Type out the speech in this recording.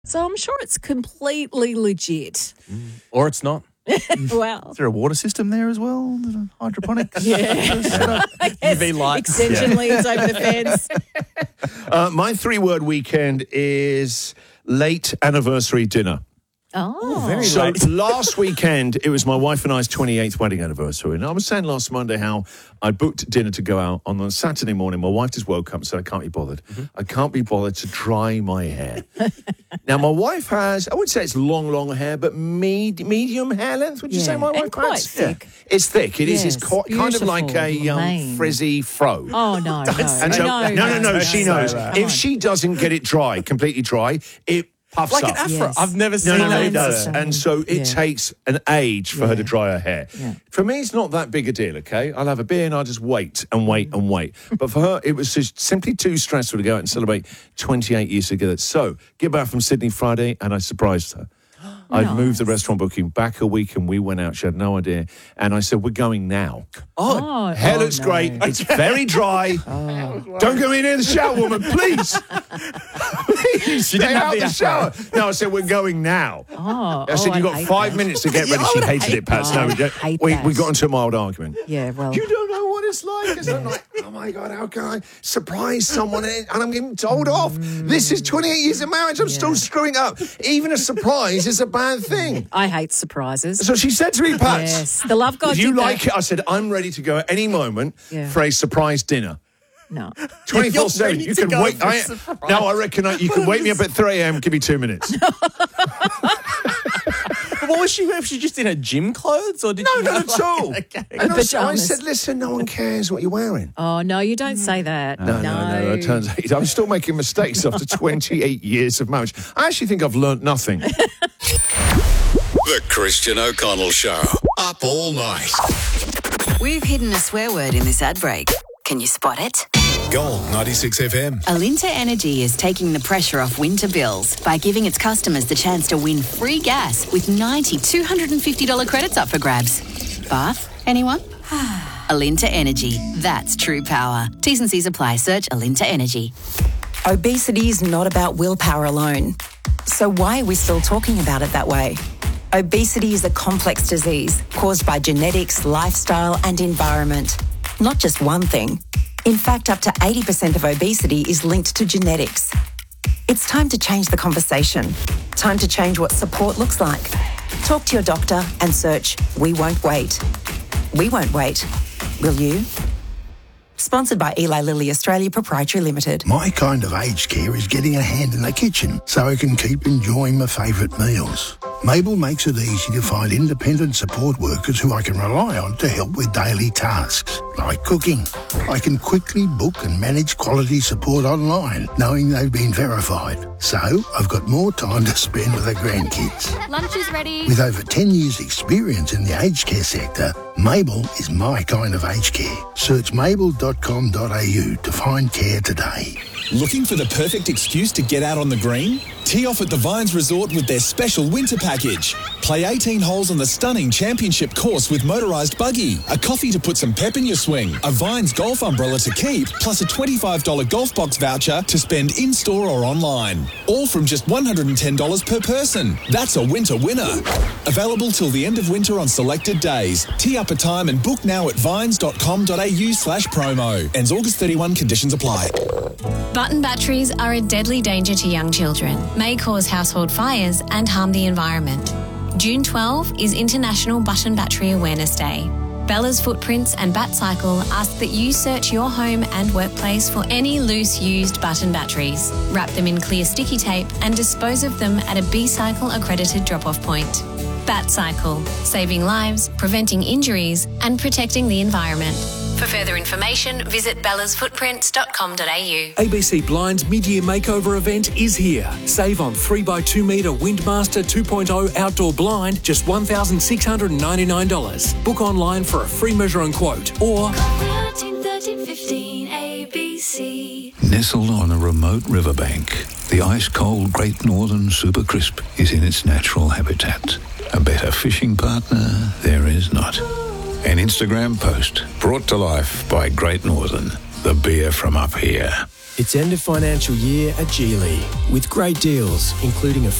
So I'm sure it's completely legit. Or it's not. Well, Is there a water system there as well? Hydroponics? yeah. UV lights. Extension leads over the fence. My 3-word weekend is late anniversary dinner. Oh, very So late. last weekend, it was my wife and I's 28th wedding anniversary. And I was saying last Monday how I booked dinner to go out on a Saturday morning. My wife just woke up and said, I can't be bothered. I can't be bothered to dry my hair. Now, my wife has, I would say it's long hair, but medium hair length, would you say my wife and quite has? thick. Yeah. It's thick. It is. Yes, It's kind of like a beautiful mane. frizzy fro. Oh, no. And so, no, she knows. If she doesn't get it dry, completely dry, it puffs Like up. an afro. Yes. I've never seen No, it it does. Same. And so it takes an age for her to dry her hair. Yeah. For me, it's not that big a deal, okay? I'll have a beer and I'll just wait and wait and wait. But for her, it was just simply too stressful to go out and celebrate 28 years together. So, get back from Sydney Friday and I surprised her. I'd moved the restaurant booking back a week and we went out. She had no idea. And I said, we're going now. Hair looks great. It's very dry. Don't go in here the shower, woman, please. Please, She didn't stay have out the the shower. No, I said, we're going now. I said, you've got 5 minutes to get ready. She hated it, Pat. No, we got into a mild argument. Yeah, well. You don't know what it's like. 'Cause I'm like, oh my God, how can I surprise someone and I'm getting told off? This is 28 years of marriage. I'm still screwing up. Even a surprise is a bad thing. I hate surprises. So she said to me, Pat, Yes, the love God if you did like that. it, I said, I'm ready to go at any moment Yeah. for a surprise dinner. No. 24/7. ready You to can go wait. for a surprise. No, I reckon you can wake me up at 3 a.m. Give me 2 minutes. But what was she wearing? Was she just in her gym clothes? Or did No, she not have, at like, all. Okay. And I Pajamas. said, listen, no one cares what you're wearing. Oh, no, you don't say that. No. It turns out I'm still making mistakes after 28 years of marriage. I actually think I've learnt nothing. The Christian O'Connell Show. Up all night. We've hidden a swear word in this ad break. Can you spot it? Gold 96 FM. Alinta Energy is taking the pressure off winter bills by giving its customers the chance to win free gas with 90 $250 credits up for grabs. Bath? Anyone? Alinta Energy. That's true power. T's and C's apply. Search Alinta Energy. Obesity is not about willpower alone. So why are we still talking about it that way? Obesity is a complex disease caused by genetics, lifestyle and environment. Not just one thing. In fact, up to 80% of obesity is linked to genetics. It's time to change the conversation. Time to change what support looks like. Talk to your doctor and search We Won't Wait. We won't wait. Will you? Sponsored by Eli Lilly Australia Proprietary Limited. My kind of aged care is getting a hand in the kitchen so I can keep enjoying my favourite meals. Mabel makes it easy to find independent support workers who I can rely on to help with daily tasks, like cooking. I can quickly book and manage quality support online, knowing they've been verified. So I've got more time to spend with the grandkids. Lunch is ready. With over 10 years' experience in the aged care sector, Mabel is my kind of aged care. Search mabel.com.au to find care today. Looking for the perfect excuse to get out on the green? Tee off at the Vines Resort with their special winter package. Play 18 holes on the stunning championship course with motorised buggy, a coffee to put some pep in your swing, a Vines golf umbrella to keep, plus a $25 golf box voucher to spend in-store or online. All from just $110 per person. That's a winter winner. Available till the end of winter on selected days. Tee up a time and book now at vines.com.au/promo. Ends August 31. Conditions apply. Button batteries are a deadly danger to young children, may cause household fires and harm the environment. June 12 is International Button Battery Awareness Day. Bella's Footprints and BatCycle ask that you search your home and workplace for any loose used button batteries, wrap them in clear sticky tape and dispose of them at a B-Cycle accredited drop-off point. BatCycle, saving lives, preventing injuries and protecting the environment. For further information, visit bellasfootprints.com.au. ABC Blind's mid-year makeover event is here. Save on 3x2 metre Windmaster 2.0 outdoor blind, just $1,699. Book online for a free measure and quote, or 1315 ABC. Nestled on a remote riverbank, the ice-cold Great Northern Super Crisp is in its natural habitat. A better fishing partner there is not. An Instagram post brought to life by Great Northern, the beer from up here. It's end of financial year at Geely with great deals, including a